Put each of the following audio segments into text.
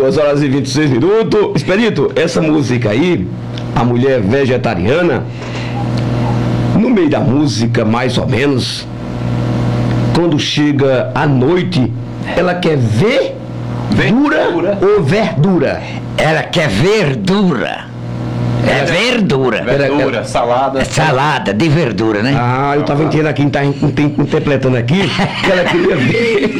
2h26. Expedito, essa música aí, a mulher vegetariana, no meio da música, mais ou menos, quando chega à noite, ela quer verdura ou verdura? Ela quer verdura. É verdura. Verdura, salada. Salada de verdura, né? Ah, eu tava entendendo aqui, tá interpretando aqui, que ela queria ver.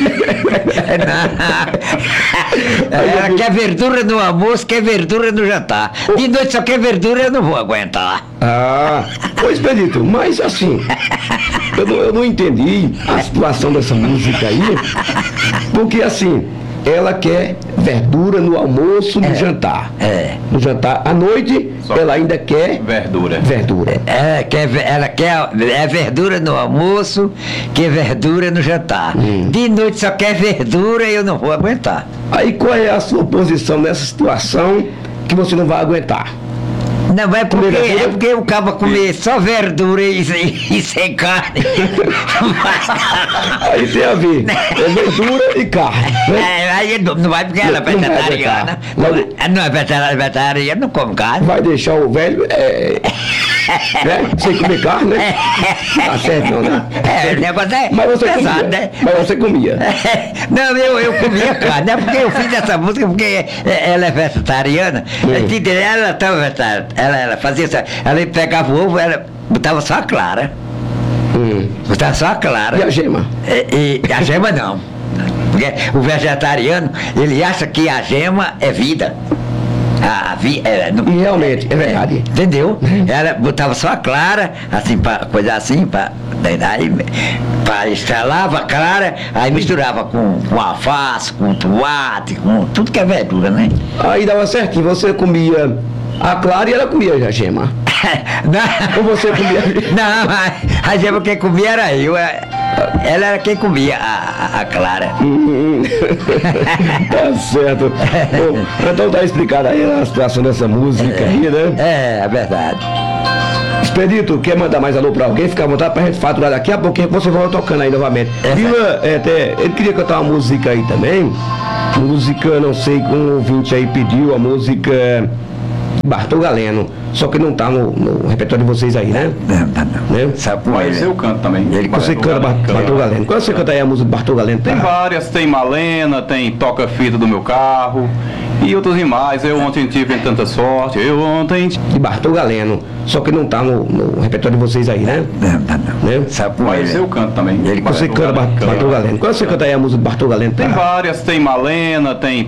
Ela quer verdura no almoço, quer verdura no jantar. De noite só quer verdura, eu não vou aguentar. Ah, pois, Benito, mas assim, eu não entendi a situação dessa música aí, porque assim, ela quer verdura no almoço, no jantar. No jantar, à noite, ela ainda quer verdura. Ela quer verdura no almoço, quer verdura no jantar. De noite só quer verdura e eu não vou aguentar. Aí qual é a sua posição nessa situação que você não vai aguentar? Não, é porque o cabo comer só verdura e sem carne. Aí tem a ver, é verdura e carne, né? Aí não vai porque ela é vegetariana. Não é vegetariana, não come carne. Vai deixar o velho né? Sem comer carne, né? Tá certo, não, né? O negócio é mas você pesado, comia, né? Mas você comia. Não, eu comia carne, é porque eu fiz essa música porque ela é vegetariana. Ela estava vegetariana, ela fazia isso, ela pegava o ovo, ela botava só a clara. Botava só a clara. E a gema? E a gema não. Porque o vegetariano, ele acha que a gema é vida. E realmente, é verdade. Entendeu? Ela botava só a clara, assim, pra coisa assim, pra estralava a clara, aí misturava com alface, com tomate, com tudo que é verdura, né? Aí dava certinho, você comia a clara e ela comia a gema. Não. Ou você comia a gema? Não, a gema quem comia era eu. Ela era quem comia a clara. Tá certo. Bom, então tá explicada aí a situação dessa música aí, né? É verdade. Expedito, quer mandar mais alô pra alguém? Fica à vontade pra gente faturar daqui a pouquinho, você vai tocando aí novamente. Vila, ele queria cantar uma música aí também. Música, não sei, um ouvinte aí pediu a música Bartol Galeno, só que não tá no repertório de vocês aí, né? Não. Né? Mas eu canto também. Você canta Bartol Galeno. Quando você canta aí a música Bartol Galeno? Tem várias, tem Malena, tem Toca Fita do Meu Carro e outras demais. Eu ontem tive tanta sorte, de Bartol Galeno, só que não tá no repertório de vocês aí, né? Não. Né? Mas eu canto também. Você canta Bartol Galeno. Quando você canta aí a música Bartol Galeno? Tem várias, tem Malena, tem